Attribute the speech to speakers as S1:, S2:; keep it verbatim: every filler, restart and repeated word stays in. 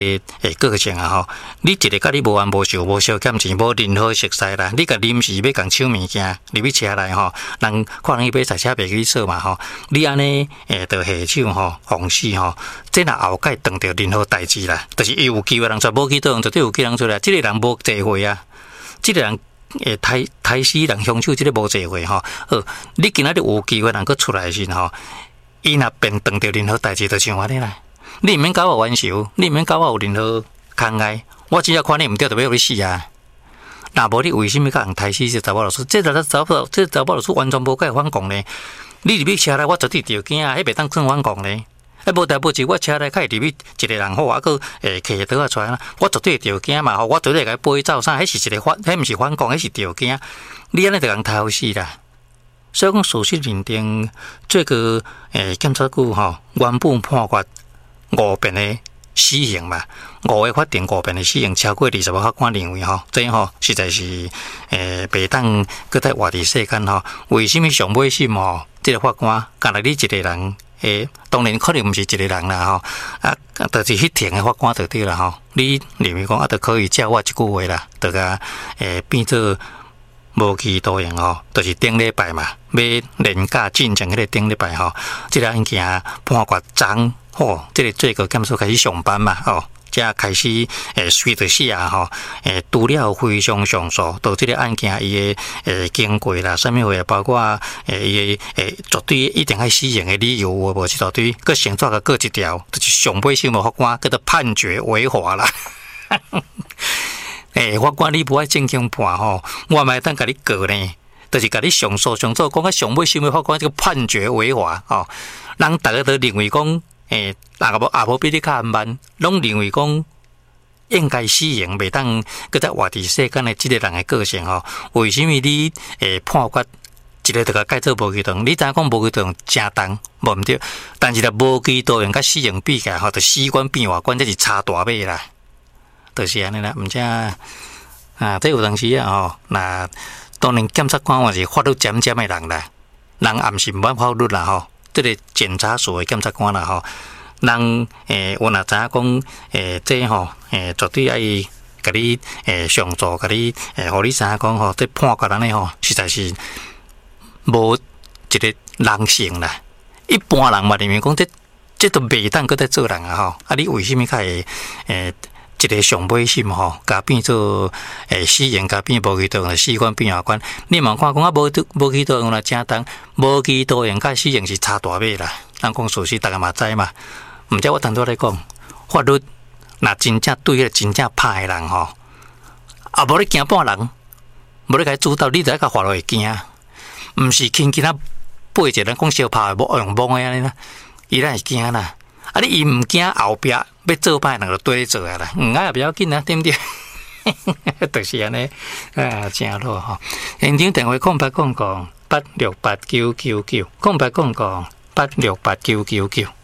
S1: 诶诶个性啊吼，你一个甲你无冤无仇无小减钱无任何熟悉啦，你甲临时要共抢物件入去车内吼，人看人买菜车袂去说嘛吼，你安尼诶，着下手吼，放肆吼，这若后盖当着任何代志啦，就是有机会人出无去倒，绝对有机会人出来，即、這個人无坐会啊，即、這個人诶抬抬死人凶手，即、這個无坐会吼，好，你今仔日有机会人佫出来时吼，伊若变当着任何代志，就像安尼啦。你毋免甲我冤仇，你毋免甲我有任何空爱，我只要看你毋对，就要互你死啊！若无你为什么甲人杀死这查某老师？这查查某这查某老师完全无甲反抗呢？你入去车内，我绝对着惊啊！迄袂当算反抗呢？啊，无代无志，我车内较入去一个人好，啊，佫诶摕刀啊出来，我绝对着惊嘛！吼，我绝对甲伊背走啥？迄是一个反，迄毋是反抗，迄是着惊。你安尼就共杀死啦！所以讲，事实认定这个诶检察局吼原本判决。五遍的死刑嘛，五个法定五遍的死刑，超过二十个法官认为吼，这吼实在是诶袂当搁再活伫世间吼。为什么上尾审吼，这个法官干来你一个人？诶，当然可能毋是一个人啦吼，啊，就是迄庭的法官就对啦吼。你认为讲啊，就可以照我一句话啦，就甲诶变做无期徒刑吼，就是顶礼拜嘛，要连假进前迄个顶礼拜吼，这个案件判决昨。哦，这个最高检察开始上班嘛，哦，才开始诶，随着写吼，诶，除了非常上诉，到这个案件伊诶诶经过啦，啥物话，包括诶伊诶绝对一定爱死刑的理由，有无？是绝对，佮先做个过一条，就是上尾审法官叫做判决违法啦。诶，法官你不爱正经判吼，我咪当甲你告呢，就是甲你上诉上诉，讲啊上尾审法官这个判决违法哦，人大家都认为讲。诶，阿无阿无比你较慢，拢认为讲应该死刑，袂当搁再活伫世间的即个人的个性吼。为什么你诶判决一个就甲改做无期徒刑？你知影讲无期徒刑正重，无毋对，但是咧无期徒刑甲死刑比起来吼，就死关变活关，这是差大尾啦。就是安尼啦，毋正啊，这有当时啊吼，那当然检察官也是法律尖尖的人啦，人也毋是毋捌法律啦吼。这个检察所的检察官啦吼，人诶，我若知影讲诶，这吼诶，绝对爱甲你诶上诉，甲你诶，互你知影讲吼，这判决安尼吼，实在是无一个人性啦。一般人嘛认为讲这这都袂当搁再做人啊吼，啊，你为什么较会诶？一个上尾审吼，甲变做诶死刑，甲变无期徒刑，死关变活关。你嘛看讲啊，无无期徒刑啦，正重，无期徒刑甲死刑是差大尾啦。咱讲事实，大家嘛知嘛。毋则我当初来讲，法律若真正对迄个真正歹诶人吼，啊无你惊半人，无你甲伊主导，你就甲法律会惊，毋是轻轻啊背一个人讲小拍无用摸诶安尼啦，伊咱会惊啦。啊！你伊毋惊后壁要做歹，人就对你做啊啦，毋爱也不要紧啊，对毋对？就是安尼啊，正好吼。现场电话空八空空八六八九九九，空八空空八六八九九九。